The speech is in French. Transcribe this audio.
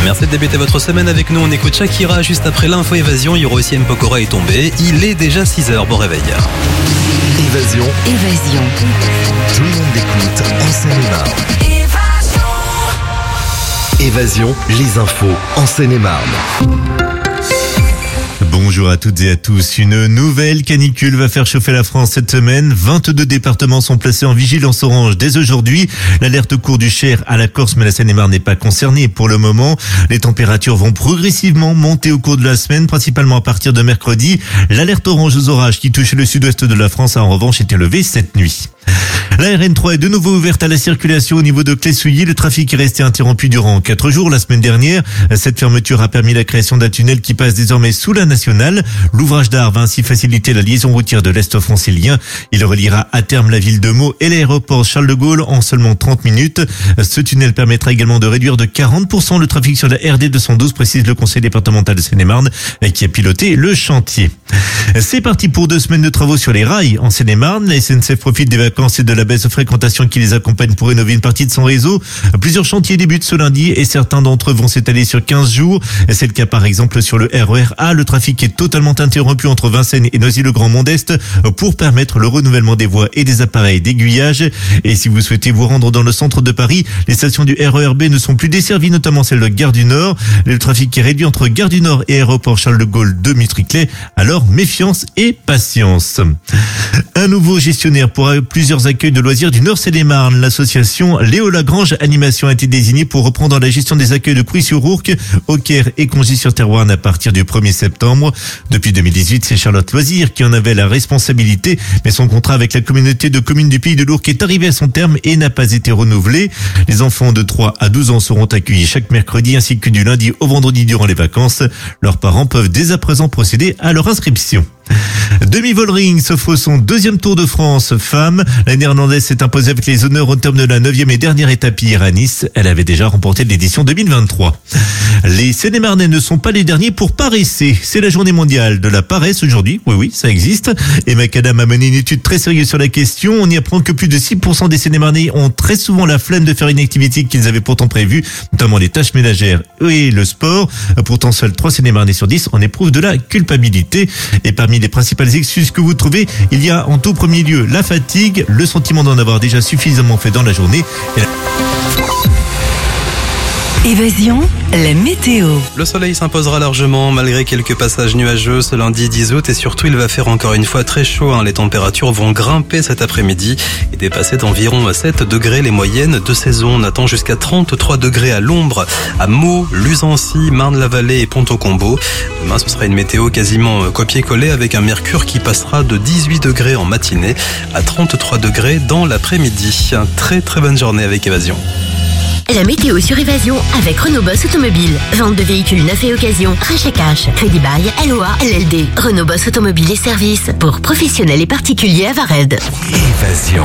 Merci de débuter votre semaine avec nous. On écoute Shakira juste après l'info Évasion. Il y aura aussi M. Pokora est tombé. Il est déjà 6h. Bon réveil. Évasion. Tout le monde écoute en Seine-et-Marne. Évasion, les infos en Seine-et-Marne. Bonjour à toutes et à tous. Une nouvelle canicule va faire chauffer la France cette semaine. 22 départements sont placés en vigilance orange dès aujourd'hui. L'alerte court du Cher à la Corse, mais la Seine-et-Marne n'est pas concernée pour le moment. Les températures vont progressivement monter au cours de la semaine, principalement à partir de mercredi. L'alerte orange aux orages qui touche le sud-ouest de la France a en revanche été levée cette nuit. La RN3 est de nouveau ouverte à la circulation au niveau de Clé-Souilly. Le trafic est resté interrompu durant 4 jours la semaine dernière. Cette fermeture a permis la création d'un tunnel qui passe désormais sous la nationale. L'ouvrage d'art va ainsi faciliter la liaison routière de l'Est francilien. Il reliera à terme la ville de Meaux et l'aéroport Charles de Gaulle en seulement 30 minutes. Ce tunnel permettra également de réduire de 40% le trafic sur la RD 212, précise le conseil départemental de Seine-et-Marne qui a piloté le chantier. C'est parti pour 2 semaines de travaux sur les rails en Seine-et-Marne. La SNCF profite des vacances et de la baisse de fréquentation qui les accompagne pour rénover une partie de son réseau. Plusieurs chantiers débutent ce lundi et certains d'entre eux vont s'étaler sur 15 jours. C'est le cas par exemple sur le RER A. Le trafic est totalement interrompu entre Vincennes et Noisy-le-Grand-Mont-Est pour permettre le renouvellement des voies et des appareils d'aiguillage. Et si vous souhaitez vous rendre dans le centre de Paris, les stations du RER B ne sont plus desservies, notamment celle de Gare du Nord. Le trafic est réduit entre Gare du Nord et aéroport Charles de Gaulle de Mutriclet. Alors méfiance et patience. Un nouveau gestionnaire pour plusieurs accueils de loisirs du Nord Seine-et-Marne. L'association Léo Lagrange Animation a été désignée pour reprendre la gestion des accueils de Crouy-sur-Ourcq, Auxerre et Congy-sur-Thérouanne à partir du 1er septembre. Depuis 2018, c'est Charlotte Loisir qui en avait la responsabilité, mais son contrat avec la communauté de communes du Pays de l'Ourcq est arrivé à son terme et n'a pas été renouvelé. Les enfants de 3 à 12 ans seront accueillis chaque mercredi ainsi que du lundi au vendredi durant les vacances. Leurs parents peuvent dès à présent procéder à leur inscription. Demi-Vollering s'offre son 2e Tour de France femme. La Néerlandaise s'est imposée avec les honneurs au terme de la 9e et dernière étape hier à Nice. Elle avait déjà remporté l'édition 2023. Les Seine-et-Marnais ne sont pas les derniers pour paresser. C'est la journée mondiale de la paresse aujourd'hui. Oui, ça existe. Et Macadam a mené une étude très sérieuse sur la question. On y apprend que plus de 6% des Seine-et-Marnais ont très souvent la flemme de faire une activité qu'ils avaient pourtant prévue, notamment les tâches ménagères et le sport. Pourtant, seuls 3 Seine-et-Marnais sur 10 en éprouvent de la culpabilité. Et parmi les principales excuses que vous trouvez, il y a en tout premier lieu la fatigue, le sentiment d'en avoir déjà suffisamment fait dans la journée. Évasion, la météo. Le soleil s'imposera largement malgré quelques passages nuageux ce lundi 10 août et surtout il va faire encore une fois très chaud. Les températures vont grimper cet après-midi et dépasser d'environ 7 degrés les moyennes de saison. On attend jusqu'à 33 degrés à l'ombre, à Meaux, Luzancy, Marne-la-Vallée et Pont-au-Combo. Demain ce sera une météo quasiment copier-coller avec un mercure qui passera de 18 degrés en matinée à 33 degrés dans l'après-midi. Très bonne journée avec Évasion. La météo sur Évasion avec Renault Boss Automobile. Vente de véhicules neufs et occasion. Rachat cash. Crédit bail. LOA. LLD. Renault Boss Automobile et services pour professionnels et particuliers à Vared. Évasion.